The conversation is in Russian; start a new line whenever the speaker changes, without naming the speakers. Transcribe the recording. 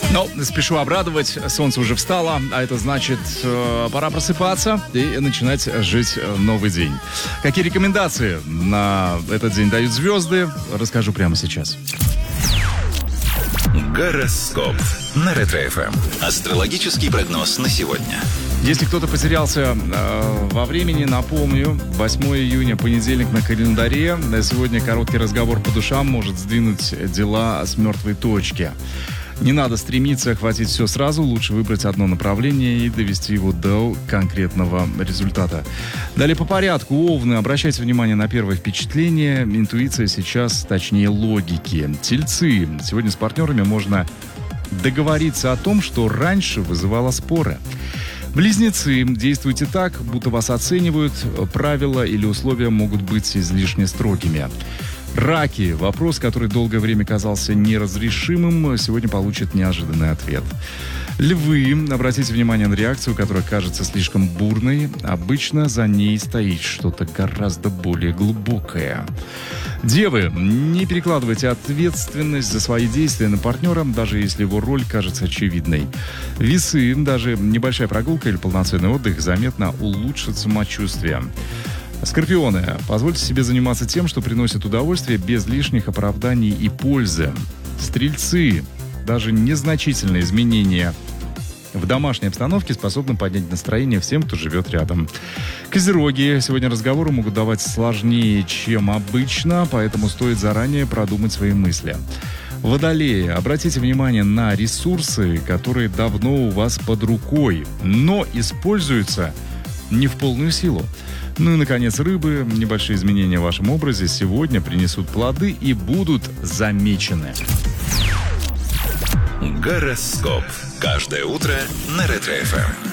Но спешу обрадовать, солнце уже встало, а это значит, пора просыпаться и начинать жить новый день. Какие рекомендации на этот день дают звезды, расскажу прямо сейчас.
Гороскоп на Ретро-ФМ. Астрологический прогноз на сегодня.
Если кто-то потерялся во времени, напомню, 8 июня, понедельник на календаре. Сегодня короткий разговор по душам может сдвинуть дела с мертвой точки. Не надо стремиться охватить все сразу, лучше выбрать одно направление и довести его до конкретного результата. Далее по порядку. Овны, обращайте внимание на первое впечатление. Интуиция сейчас точнее логики. Тельцы, сегодня с партнерами можно договориться о том, что раньше вызывало споры. Близнецы, действуйте так, будто вас оценивают, правила или условия могут быть излишне строгими. Раки, вопрос, который долгое время казался неразрешимым, сегодня получит неожиданный ответ. Львы, обратите внимание на реакцию, которая кажется слишком бурной. Обычно за ней стоит что-то гораздо более глубокое. Девы, не перекладывайте ответственность за свои действия на партнера, даже если его роль кажется очевидной. Весы, даже небольшая прогулка или полноценный отдых заметно улучшит самочувствие. Скорпионы, позвольте себе заниматься тем, что приносит удовольствие, без лишних оправданий и пользы. Стрельцы, даже незначительные изменения в домашней обстановке способны поднять настроение всем, кто живет рядом. Козероги, сегодня разговоры могут давать сложнее, чем обычно, поэтому стоит заранее продумать свои мысли. Водолеи, обратите внимание на ресурсы, которые давно у вас под рукой, но используются не в полную силу. Ну и, наконец, рыбы. Небольшие изменения в вашем образе сегодня принесут плоды и будут замечены.
Гороскоп. Каждое утро на Ретро-ФМ.